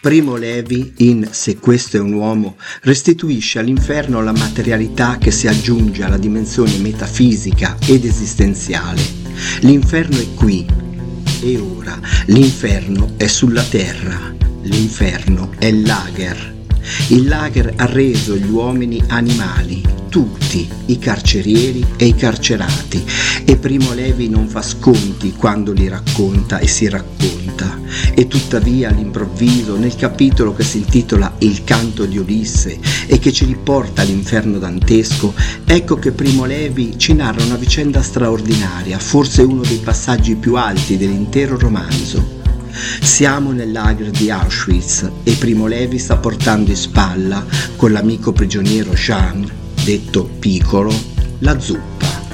Primo Levi, in Se questo è un uomo, restituisce all'inferno la materialità che si aggiunge alla dimensione metafisica ed esistenziale. L'inferno è qui e ora, l'inferno è sulla terra, l'inferno è il lager. Il lager ha reso gli uomini animali, tutti, i carcerieri e i carcerati, e Primo Levi non fa sconti quando li racconta e si racconta. E tuttavia all'improvviso, nel capitolo che si intitola Il canto di Ulisse e che ci riporta all'inferno dantesco, ecco che Primo Levi ci narra una vicenda straordinaria, forse uno dei passaggi più alti dell'intero romanzo. Siamo nel lager di Auschwitz e Primo Levi sta portando in spalla, con l'amico prigioniero Jean, detto Piccolo, la zuppa.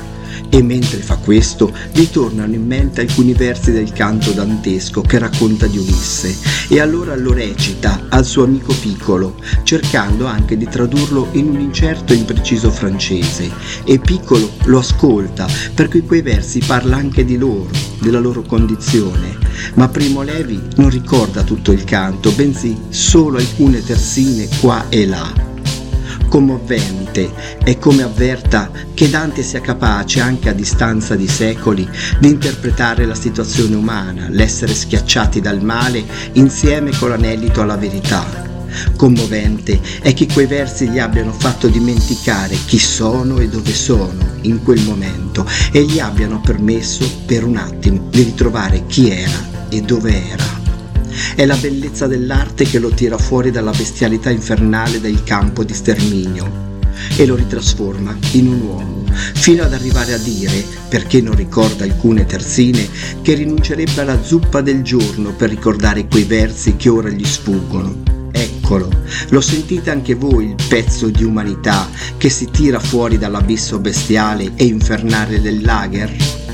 E mentre fa questo gli tornano in mente alcuni versi del canto dantesco che racconta di Ulisse, e allora lo recita al suo amico Piccolo, cercando anche di tradurlo in un incerto e impreciso francese, e Piccolo lo ascolta perché quei versi parla anche di loro, della loro condizione, ma Primo Levi non ricorda tutto il canto, bensì solo alcune terzine qua e là. Commovente è come avverta che Dante sia capace, anche a distanza di secoli, di interpretare la situazione umana, l'essere schiacciati dal male insieme con l'anelito alla verità. Commovente è che quei versi gli abbiano fatto dimenticare chi sono e dove sono in quel momento e gli abbiano permesso per un attimo di ritrovare chi era e dove era. È la bellezza dell'arte che lo tira fuori dalla bestialità infernale del campo di sterminio e lo ritrasforma in un uomo, fino ad arrivare a dire, perché non ricorda alcune terzine, che rinuncerebbe alla zuppa del giorno per ricordare quei versi che ora gli sfuggono. Eccolo, lo sentite anche voi il pezzo di umanità che si tira fuori dall'abisso bestiale e infernale del lager?